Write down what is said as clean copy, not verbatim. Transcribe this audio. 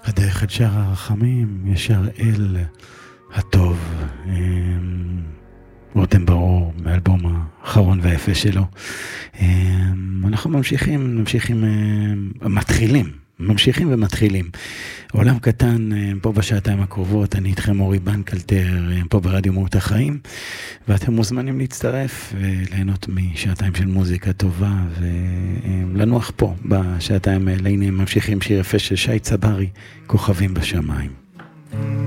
הדרך את שער הרחמים, ישר אל הטוב. רותם ברור, מאלבום האחרון והיפה שלו. אנחנו ממשיכים ומתחילים. עולם קטן, פה בשעתיים הקרובות, אני איתכם אורי בנקלטר, פה ברדיו מהות החיים, ואתם מוזמנים להצטרף וליהנות משעתיים של מוזיקה טובה, ולנוח פה בשעתיים האלה. הנה ממשיכים שיר יפה של שי צברי, כוכבים בשמיים.